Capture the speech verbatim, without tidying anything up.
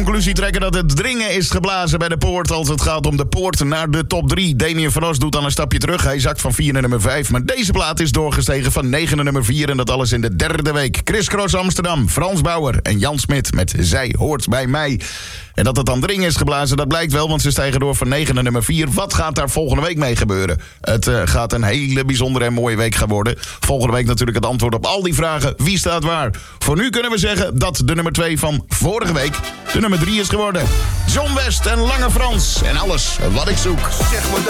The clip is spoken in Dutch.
Conclusie trekken dat het dringen is geblazen bij de poort als het gaat om de poort naar de top drie. Damien Van Os doet dan een stapje terug. Hij zakt van vier naar nummer vijf. Maar deze plaat is doorgestegen van negen naar nummer vier. En dat alles in de derde week. Chris Cross Amsterdam, Frans Bauer en Jan Smit met Zij hoort bij mij. En dat het dan dringen is geblazen, dat blijkt wel, want ze stijgen door van negen naar nummer vier. Wat gaat daar volgende week mee gebeuren? Het uh, gaat een hele bijzondere en mooie week gaan worden. Volgende week natuurlijk het antwoord op al die vragen. Wie staat waar? Voor nu kunnen we zeggen dat de nummer twee van vorige week de nummer drie is geworden. John West en Lange Frans en alles wat ik zoek. Zeg maar